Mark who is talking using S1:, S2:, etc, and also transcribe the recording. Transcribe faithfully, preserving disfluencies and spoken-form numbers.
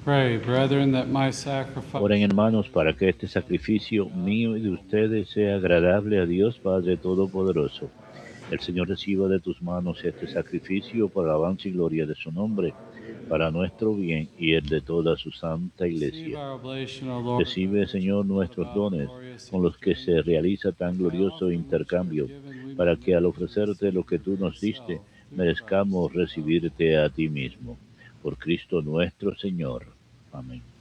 S1: Pray, brethren, that my sacrifice
S2: Oren, hermanos, para que este sacrificio mío y de ustedes sea agradable a Dios Padre Todopoderoso. El Señor reciba de tus manos este sacrificio por alabanza y gloria de su nombre, para nuestro bien y el de toda su santa
S1: receive
S2: Iglesia.
S1: our oblation, O Lord,
S2: Recibe, Señor, nuestros
S1: without
S2: dones,
S1: glorious
S2: con los que se
S1: exchange.
S2: realiza tan
S1: By
S2: glorioso
S1: offering which were
S2: intercambio,
S1: given, we may
S2: para que al
S1: live and
S2: ofrecerte lo
S1: receive
S2: que
S1: for
S2: tú nos diste,
S1: yourself through Christ
S2: merezcamos
S1: our Lord.
S2: recibirte a ti mismo. Por Cristo nuestro Señor. Amén.